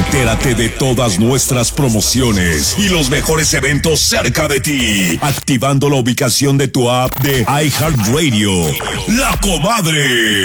Entérate de todas nuestras promociones y los mejores eventos cerca de ti, activando la ubicación de tu app de iHeartRadio. La Comadre.